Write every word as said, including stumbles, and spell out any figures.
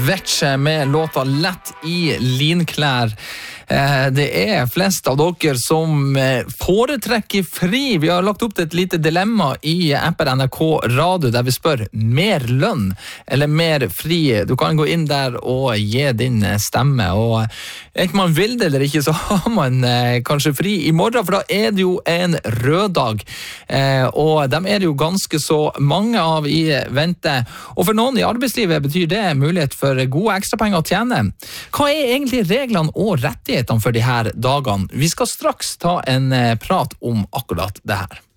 Avicii med låta Lett i linklær. Det er flest av dere som foretrekker fri. Vi har lagt opp til et lite dilemma i appen N R K Radio der vi spør mer lønn eller mer fri. Du kan gå inn der og gi din stemme, og enten man vil det eller ikke, så har man kanskje fri i morgen, for da er det jo en rød dag, og dem er det jo ganske så mange av i vente. Og for noen i arbeidslivet betyr det mulighet for gode ekstrapenger å tjene. Hva er egentlig reglene og rettighetene for de her dagene? Vi skal straks ta en prat om akkurat det her.